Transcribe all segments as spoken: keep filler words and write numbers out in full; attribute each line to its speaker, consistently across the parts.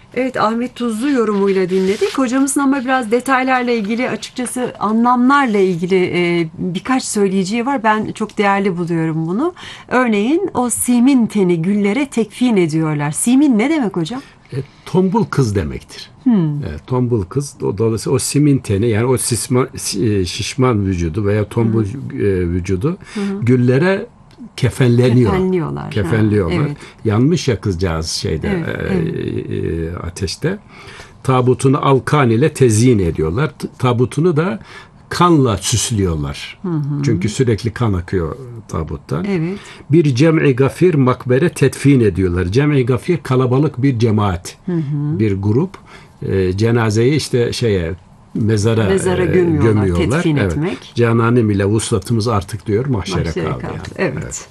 Speaker 1: Evet, Ahmet Tuzlu yorumuyla dinledik. Hocamızın ama biraz detaylarla ilgili, açıkçası anlamlarla ilgili e, birkaç söyleyeceği var. Ben çok değerli buluyorum bunu. Örneğin o simin teni güllere tekfin ediyorlar. Simin ne demek hocam?
Speaker 2: E, tombul kız demektir. Hmm. E, tombul kız. Dolayısıyla o simin teni, yani o sisma, şişman vücudu veya tombul hmm. e, vücudu hmm. güllere kefenleniyor.
Speaker 1: Kefenliyorlar.
Speaker 2: Kefenliyorlar.
Speaker 1: Ha, evet.
Speaker 2: Yanmış ya kızcağız şeyde
Speaker 1: evet,
Speaker 2: e,
Speaker 1: evet.
Speaker 2: E, ateşte. Tabutunu alkan ile tezyin ediyorlar. Tabutunu da kanla süslüyorlar. Hı hı. Çünkü sürekli kan akıyor tabuttan.
Speaker 1: Evet.
Speaker 2: Bir cem'i gafir makbere tedfin ediyorlar. Cem'i gafir kalabalık bir cemaat. Hı hı. Bir grup. E, cenazeyi işte şeye mezara,
Speaker 1: mezara
Speaker 2: e,
Speaker 1: gömüyorlar.
Speaker 2: gömüyorlar.
Speaker 1: Tedfin
Speaker 2: evet.
Speaker 1: etmek.
Speaker 2: Cananem ile vuslatımız artık diyor mahşere,
Speaker 1: mahşere
Speaker 2: kaldı.
Speaker 1: kaldı.
Speaker 2: Yani.
Speaker 1: Evet.
Speaker 2: evet.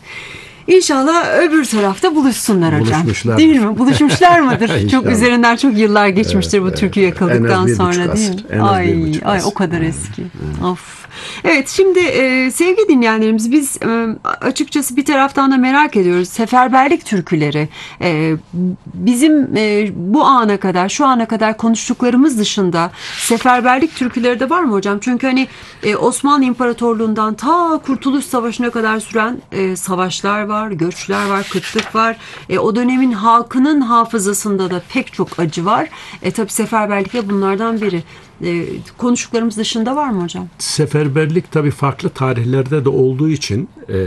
Speaker 1: İnşallah öbür tarafta buluşsunlar hocam.
Speaker 2: Buluşmuşlar.
Speaker 1: Değil mi? Buluşmuşlar mıdır? Çok üzerinden çok yıllar geçmiştir evet, bu türkü yakıldıktan sonra değil mi?
Speaker 2: En az
Speaker 1: ay ay o kadar evet. eski. Evet. Of. Evet, şimdi e, sevgili dinleyenlerimiz, biz e, açıkçası bir taraftan da merak ediyoruz. Seferberlik türküleri e, bizim e, bu ana kadar, şu ana kadar konuştuklarımız dışında seferberlik türküleri de var mı hocam? Çünkü hani e, Osmanlı İmparatorluğundan ta Kurtuluş Savaşı'na kadar süren e, savaşlar var, göçler var, kıtlık var. E, o dönemin halkının hafızasında da pek çok acı var. E, tabii seferberlik de bunlardan biri. E, konuştuklarımız dışında var mı hocam?
Speaker 2: Seferberlik tabii farklı tarihlerde de olduğu için e,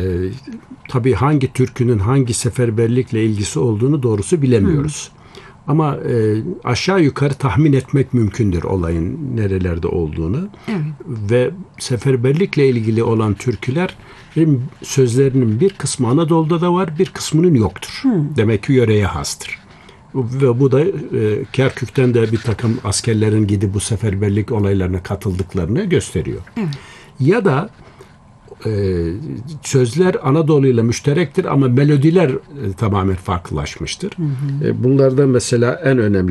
Speaker 2: tabii hangi türkünün hangi seferberlikle ilgisi olduğunu doğrusu bilemiyoruz. Hı. Ama e, aşağı yukarı tahmin etmek mümkündür olayın nerelerde olduğunu. Evet. Ve seferberlikle ilgili olan türküler sözlerinin bir kısmı Anadolu'da da var, bir kısmının yoktur. Hı. Demek ki yöreye hastır. Ve bu da e, Kerkük'ten de bir takım askerlerin gidip bu seferberlik olaylarına katıldıklarını gösteriyor. Evet. Ya da e, sözler Anadolu ile müşterektir ama melodiler e, tamamen farklılaşmıştır. Hı hı. E, bunlardan mesela en önemli